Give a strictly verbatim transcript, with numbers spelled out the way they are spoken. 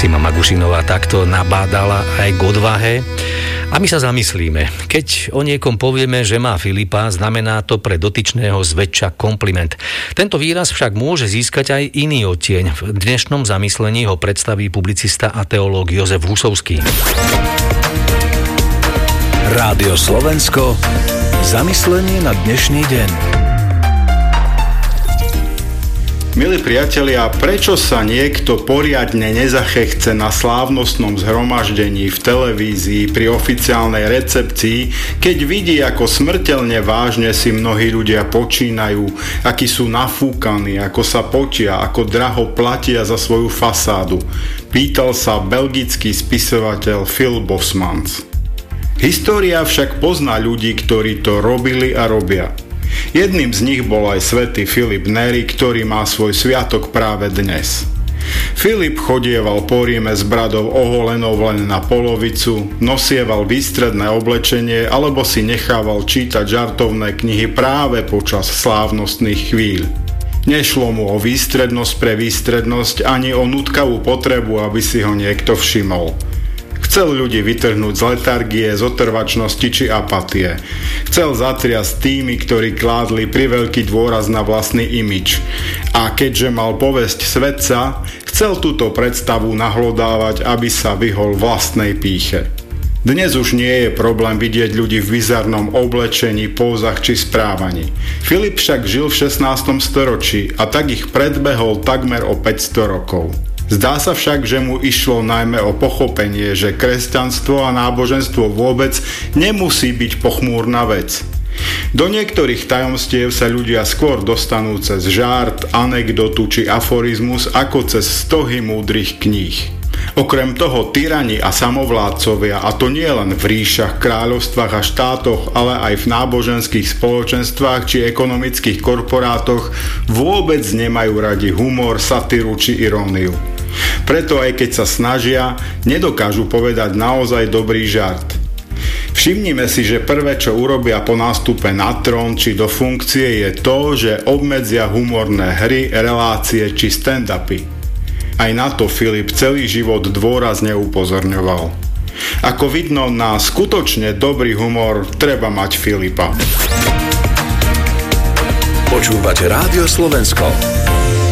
Sima Magušinová takto nabádala aj k odvahe. A my sa zamyslíme. Keď o niekom povieme, že má Filipa, znamená to pre dotyčného zväčša kompliment. Tento výraz však môže získať aj iný odtieň. V dnešnom zamyslení ho predstaví publicista a teológ Jozef Husovský. Rádio Slovensko. Zamyslenie na dnešný deň. Milí priatelia, prečo sa niekto poriadne nezachechce na slávnostnom zhromaždení v televízii pri oficiálnej recepcii, keď vidí, ako smrteľne vážne si mnohí ľudia počínajú, akí sú nafúkaní, ako sa potia, ako draho platia za svoju fasádu? Pýtal sa belgický spisovateľ Phil Bosmans. História však pozná ľudí, ktorí to robili a robia. Jedným z nich bol aj svätý Filip Neri, ktorý má svoj sviatok práve dnes. Filip chodieval po Ríme s bradou oholenou len na polovicu, nosieval výstredné oblečenie alebo si nechával čítať žartovné knihy práve počas slávnostných chvíľ. Nešlo mu o výstrednosť pre výstrednosť ani o nutkavú potrebu, aby si ho niekto všimol. Chcel ľudí vytrhnúť z letargie, z otrvačnosti či apatie. Chcel zatriasť tými, ktorí kládli priveľký dôraz na vlastný imidž. A keďže mal povesť svetca, chcel túto predstavu nahlodávať, aby sa vyhol vlastnej pýche. Dnes už nie je problém vidieť ľudí v bizarnom oblečení, pózach či správaní. Filip však žil v šestnástom storočí a tak ich predbehol takmer o päťsto rokov. Zdá sa však, že mu išlo najmä o pochopenie, že kresťanstvo a náboženstvo vôbec nemusí byť pochmúrna vec. Do niektorých tajomstiev sa ľudia skôr dostanú cez žart, anekdotu či aforizmus ako cez stohy múdrych kníh. Okrem toho tyrani a samovládcovia, a to nie len v ríšach, kráľovstvách a štátoch, ale aj v náboženských spoločenstvách či ekonomických korporátoch, vôbec nemajú radi humor, satíru či iróniu. Preto aj keď sa snažia, nedokážu povedať naozaj dobrý žart. Všimnime si, že prvé, čo urobia po nástupe na trón či do funkcie, je to, že obmedzia humorné hry, relácie či stand-upy. Aj na to Filip celý život dôrazne upozorňoval. Ako vidno, na skutočne dobrý humor treba mať Filipa. Počúvate Rádio Slovensko.